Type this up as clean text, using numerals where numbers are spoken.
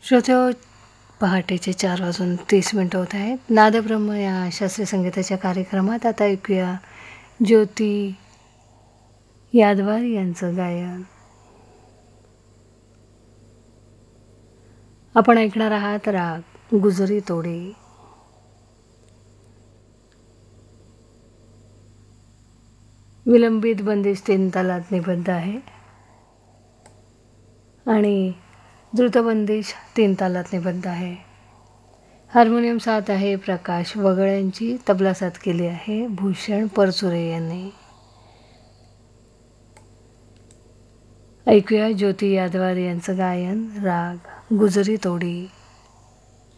श्रोत्यो, पहाटेचे 4:30 होत आहेत. नादब्रह्म या शास्त्रीय संगीताच्या कार्यक्रमात आता ऐकूया ज्योती यादवार यांचं गायन. आपण ऐकणार आहात राग गुजरी तोडी. विलंबित बंदिश 3 तालात निबद्ध आहे आणि द्रुतबंदिश 3 तालात निबद्ध आहे. हार्मोनियम साथ आहे प्रकाश वगळ्यांची, तबला साथ केली आहे भूषण परचुरे यांनी. ऐकूया ज्योती यादवार यांचं गायन राग गुजरी तोडी.